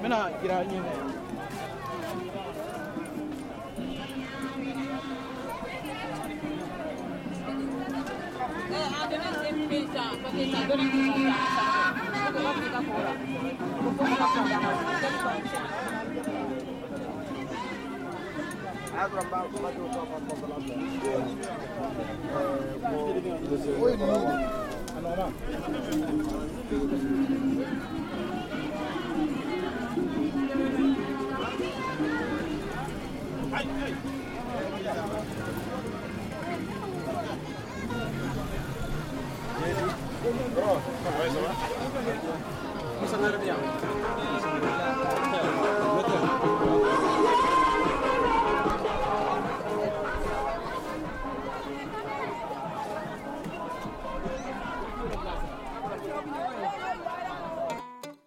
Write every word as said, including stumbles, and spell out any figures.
Mena kira ni. Eh, ada ni sempisa, pakai satu ni kita. Kita nak kita pula. Kita nak kita. Agora vai bater o copo para falar. Oi, menino. Anormal. Ai, ai. Bro, vai lá. Vamos sair daqui.